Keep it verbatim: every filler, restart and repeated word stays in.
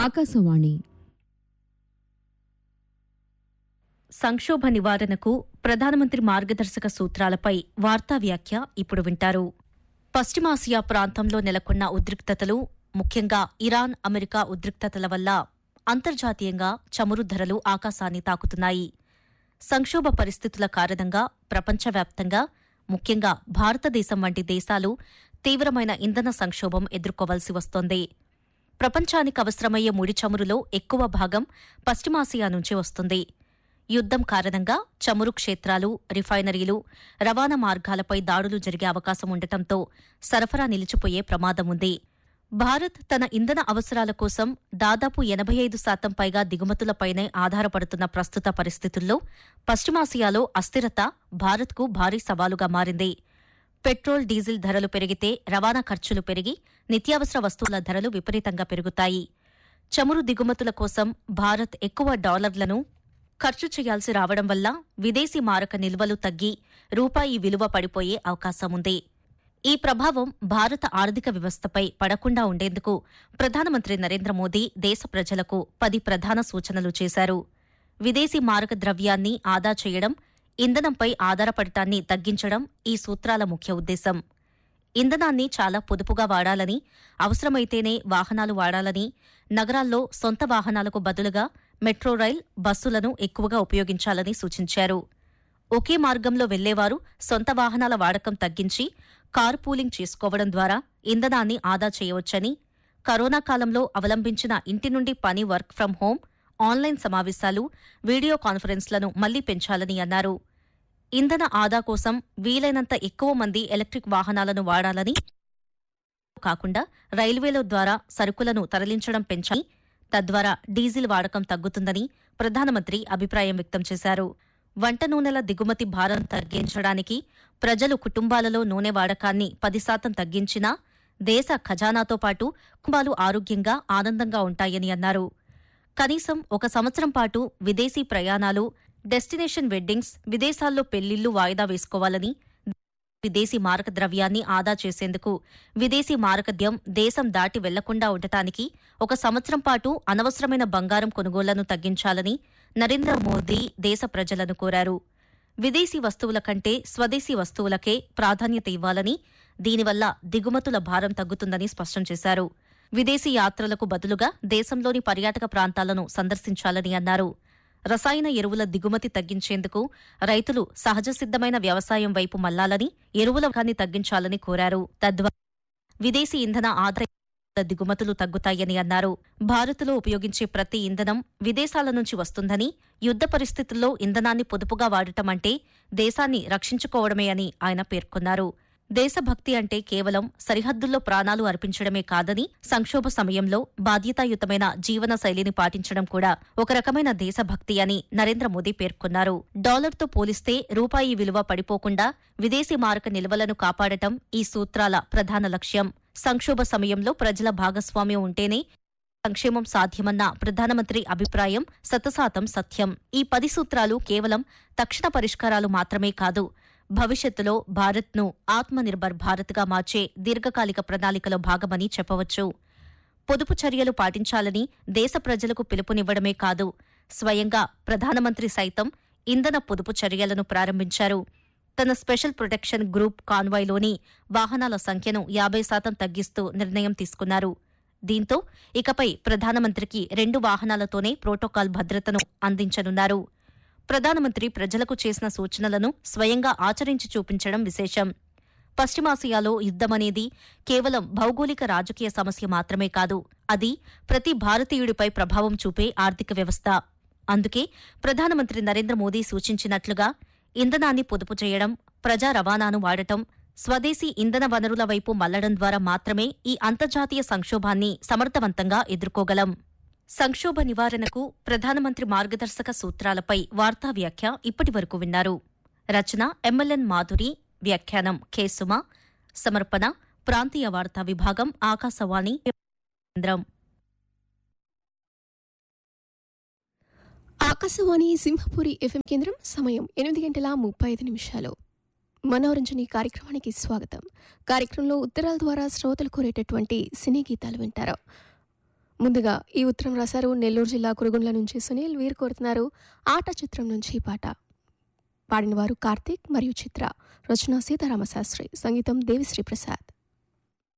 ఆకాశవాణి సంక్షోభ నివారణకు ప్రధానమంత్రి మార్గదర్శక సూత్రాలపై వార్తా వ్యాఖ్య ఇప్పుడు వింటారు. పశ్చిమాసియా ప్రాంతంలో నెలకొన్న ఉద్రిక్తతలు, ముఖ్యంగా ఇరాన్ అమెరికా ఉద్రిక్తతల వల్ల అంతర్జాతీయంగా చమురు ధరలు ఆకాశాన్ని తాకుతున్నాయి. సంక్షోభ పరిస్థితుల కారణంగా ప్రపంచవ్యాప్తంగా, ముఖ్యంగా భారతదేశం వంటి దేశాలు తీవ్రమైన ఇంధన సంక్షోభం ఎదుర్కోవలసి వస్తోంది. ప్రపంచానికి అవసరమయ్యే ముడి చమురులో ఎక్కువ భాగం పశ్చిమాసియా నుంచి వస్తుంది. యుద్దం కారణంగా చమురు క్షేత్రాలు, రిఫైనరీలు, రవాణా మార్గాలపై దాడులు జరిగే అవకాశం ఉండటంతో సరఫరా నిలిచిపోయే ప్రమాదముంది. భారత్ తన ఇంధన అవసరాల కోసం దాదాపు ఎనభై ఐదు శాతం పైగా దిగుమతులపైనే ఆధారపడుతున్న ప్రస్తుత పరిస్థితుల్లో పశ్చిమాసియాలో అస్థిరత భారత్కు భారీ సవాలుగా మారింది. పెట్రోల్, డీజిల్ ధరలు పెరిగితే రవాణా ఖర్చులు పెరిగి నిత్యావసర వస్తువుల ధరలు విపరీతంగా పెరుగుతాయి. చమురు దిగుమతుల కోసం భారత్ ఎక్కువ డాలర్లను ఖర్చు చేయాల్సి రావడం వల్ల విదేశీ మారక నిల్వలు తగ్గి రూపాయి విలువ పడిపోయే అవకాశముంది. ఈ ప్రభావం భారత ఆర్థిక వ్యవస్థపై పడకుండా ఉండేందుకు ప్రధానమంత్రి నరేంద్ర మోదీ దేశ ప్రజలకు పది ప్రధాన సూచనలు చేశారు. విదేశీ మారక ద్రవ్యాన్ని ఆదా చేయడం, ఇంధనంపై ఆధారపడటాన్ని తగ్గించడం ఈ సూత్రాల ముఖ్య ఉద్దేశం. ఇంధనాన్ని చాలా పొదుపుగా వాడాలని, అవసరమైతేనే వాహనాలు వాడాలని, నగరాల్లో సొంత వాహనాలకు బదులుగా మెట్రో రైల్, బస్సులను ఎక్కువగా ఉపయోగించాలని సూచించారు. ఒకే మార్గంలో వెళ్లేవారు సొంత వాహనాల వాడకం తగ్గించి కార్ పూలింగ్ చేసుకోవడం ద్వారా ఇంధనాన్ని ఆదా చేయవచ్చని, కరోనా కాలంలో అవలంబించిన ఇంటి నుండి పని వర్క్ ఫ్రం హోం, ఆన్లైన్ సమావేశాలు, వీడియో కాన్ఫరెన్స్లను మళ్లీ పెంచాలని అన్నారు. ఇంధన ఆదా కోసం వీలైనంత ఎక్కువ మంది ఎలక్ట్రిక్ వాహనాలను వాడాలని, కాకుండా రైల్వేల ద్వారా సరుకులను తరలించడం పెంచాలని, తద్వారా డీజిల్ వాడకం తగ్గుతుందని ప్రధానమంత్రి అభిప్రాయం వ్యక్తం చేశారు. వంట నూనెల దిగుమతి భారం తగ్గించడానికి ప్రజలు కుటుంబాలలో నూనె వాడకాన్ని పది శాతం తగ్గించినా దేశ ఖజానాతో పాటు కుటుంబాలు ఆరోగ్యంగా, ఆనందంగా ఉంటాయని అన్నారు. కనీసం ఒక సంవత్సరం పాటు విదేశీ ప్రయాణాలు, డెస్టినేషన్ వెడ్డింగ్స్, విదేశాల్లో పెళ్లిళ్లు వాయిదా వేసుకోవాలని, విదేశీ మారక ద్రవ్యాన్ని ఆదా చేసేందుకు విదేశీ మారకద్యం దేశం దాటి వెళ్లకుండా ఉండటానికి ఒక సంవత్సరం పాటు అనవసరమైన బంగారం కొనుగోళ్లను తగ్గించాలని నరేంద్ర మోదీ దేశ ప్రజలను కోరారు. విదేశీ వస్తువుల కంటే స్వదేశీ వస్తువులకే ప్రాధాన్యత ఇవ్వాలని, దీనివల్ల దిగుమతుల భారం తగ్గుతుందని స్పష్టం చేశారు. విదేశీ యాత్రలకు బదులుగా దేశంలోని పర్యాటక ప్రాంతాలను సందర్శించాలని అన్నారు. రసాయన ఎరువుల దిగుమతి తగ్గించేందుకు రైతులు సహజ సిద్దమైన వ్యవసాయం వైపు మళ్లాలని, ఎరువుల వాడకాన్ని తగ్గించాలని కోరారు. తద్వారా విదేశీ ఇంధన ఆదాయ దిగుమతులు తగ్గుతాయని అన్నారు. భారత్లో ఉపయోగించే ప్రతి ఇంధనం విదేశాల నుంచి వస్తుందని, యుద్ద పరిస్థితుల్లో ఇంధనాన్ని పొదుపుగా వాడటం అంటే దేశాన్ని రక్షించుకోవడమే అని ఆయన పేర్కొన్నారు. దేశభక్తి అంటే కేవలం సరిహద్దుల్లో ప్రాణాలు అర్పించడమే కాదని, సంక్షోభ సమయంలో బాధ్యతాయుతమైన జీవన శైలిని పాటించడం కూడా ఒక రకమైన దేశభక్తి అని నరేంద్ర మోదీ పేర్కొన్నారు. డాలర్తో పోలిస్తే రూపాయి విలువ పడిపోకుండా విదేశీ మారక నిల్వలను కాపాడటం ఈ సూత్రాల ప్రధాన లక్ష్యం. సంక్షోభ సమయంలో ప్రజల భాగస్వామ్యం ఉంటేనే సంక్షేమం సాధ్యమన్న ప్రధానమంత్రి అభిప్రాయం శతశాతం సత్యం. ఈ పది సూత్రాలు కేవలం తక్షణ పరిష్కారాలు మాత్రమే కాదు, భవిష్యత్తులో భారత్ను ఆత్మనిర్భర్ భారత్గా మార్చే దీర్ఘకాలిక ప్రణాళికలో భాగమని చెప్పవచ్చు. పొదుపు చర్యలు పాటించాలని దేశ ప్రజలకు పిలుపునివ్వడమే కాదు, స్వయంగా ప్రధానమంత్రి సైతం ఇంధన పొదుపు చర్యలను ప్రారంభించారు. తన స్పెషల్ ప్రొటెక్షన్ గ్రూప్ కాన్వాయ్లోని వాహనాల సంఖ్యను యాభై శాతం తగ్గిస్తూ నిర్ణయం తీసుకున్నారు. దీంతో ఇకపై ప్రధానమంత్రికి రెండు వాహనాలతోనే ప్రోటోకాల్ భద్రతను అందించనున్నారు. ప్రధానమంత్రి ప్రజలకు చేసిన సూచనలను స్వయంగా ఆచరించి చూపించడం విశేషం. పశ్చిమాసియాలో యుద్దమనేది కేవలం భౌగోళిక రాజకీయ సమస్య మాత్రమే కాదు, అది ప్రతి భారతీయుడిపై ప్రభావం చూపే ఆర్థిక వ్యవస్థ. అందుకే ప్రధానమంత్రి నరేంద్ర మోదీ సూచించినట్లుగా ఇంధనాన్ని పొదుపు చేయడం, ప్రజా రవాణాను వాడటం, స్వదేశీ ఇంధన వనరుల వైపు మళ్లడం ద్వారా మాత్రమే ఈ అంతర్జాతీయ సంక్షోభాన్ని సమర్థవంతంగా ఎదుర్కోగలం. సంక్షోభ నివారణకు ప్రధానమంత్రి మార్గదర్శక సూత్రాలపై వార్తా వ్యాఖ్య ఇప్పటివరకు విన్నారు. రచన ఎంఎల్ఎన్ మాధురి, వ్యాఖ్యానం కె సుమ, సమర్పణ ప్రాంతీయ వార్తా విభాగం, ఆకాశవాణి కేంద్రం. ఆకాశవాణి సింహపురి ఎఫ్ఎం కేంద్రం. సమయం ఎనిమిది గంటల ముప్పై ఐదు నిమిషాలు. మనోరంజని కార్యక్రమానికి స్వాగతం. కార్యక్రమంలో ఉత్తరాల ద్వారా శ్రోతలు కోరేటటువంటి సినీ గీతాలు వింటారు. ముందుగా ఈ ఉత్తరం రాశారు నెల్లూరు జిల్లా కురుగుండ్ల నుంచి సునీల్. వీరు కోరుతున్నారు ఆట చిత్రం నుంచి ఈ పాట. పాడినవారు కార్తీక్ మరియు చిత్ర. రచన సీతారామశాస్త్రి, సంగీతం దేవిశ్రీ ప్రసాద్.